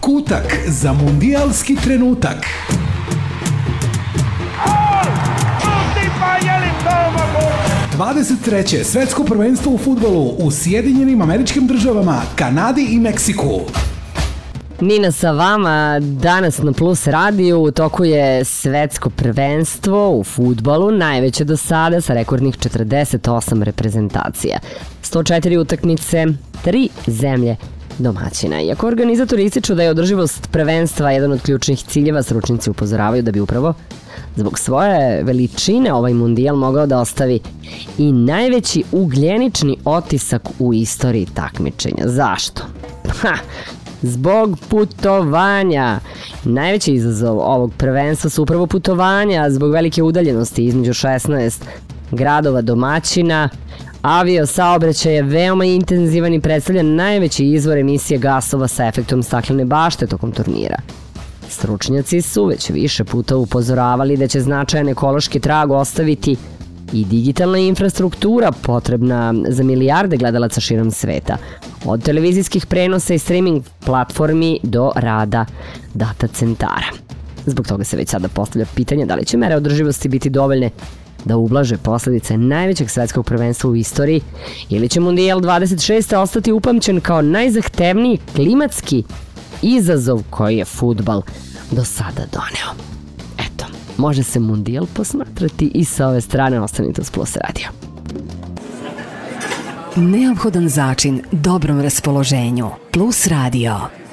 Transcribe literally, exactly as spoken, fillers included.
Kutak za mundijalski trenutak. dvadeset treće svetsko prvenstvo u fudbalu u Sjedinjenim Američkim Državama, Kanadi i Meksiku. Nina sa vama, danas na Plus radiju u toku je svetsko prvenstvo u fudbalu, najveće do sada sa rekordnih četrdeset osam reprezentacija. sto četiri utakmice, tri zemlje domaćina. Iako organizatori ističu da je održivost prvenstva jedan od ključnih ciljeva, stručnjaci upozoravaju da bi upravo zbog svoje veličine ovaj mundijal mogao da ostavi i najveći ugljenični otisak u istoriji takmičenja. Zašto? Ha! Zbog putovanja. Najveći izazov ovog prvenstva su upravo putovanja zbog velike udaljenosti između šesnaest gradova domaćina. Avio saobraćaj je veoma intenzivan i predstavlja najveći izvor emisije gasova sa efektom staklene bašte tokom turnira. Stručnjaci su već više puta upozoravali da će značajan ekološki trag ostaviti i digitalna infrastruktura potrebna za milijarde gledalaca širom sveta, od televizijskih prenosa i streaming platformi do rada data centara. Zbog toga se već sada postavlja pitanje da li će mere održivosti biti dovoljne da ublaže posledice najvećeg svetskog prvenstva u istoriji ili će Mundijal dvadeset šeste ostati upamćen kao najzahtevniji klimatski izazov koji je fudbal do sada doneo. Eto, može se Mundijal posmatrati i sa ove strane. Ostanite uz Plus radio. Neophodan začin dobrom raspoloženju. Plus radio.